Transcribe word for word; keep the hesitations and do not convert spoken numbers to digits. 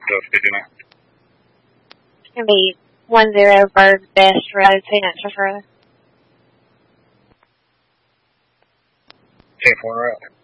Go fifty-nine. It's going to be one zero Bird Best Road, two Nutshell Road. ten four route.